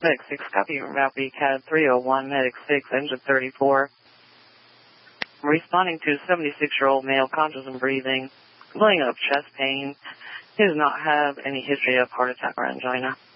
Medic 6, copy from Route BCAD 301, Medic 6, engine 34. Responding to 76-year-old male, conscious and breathing, complaining of chest pain. He does not have any history of heart attack or angina.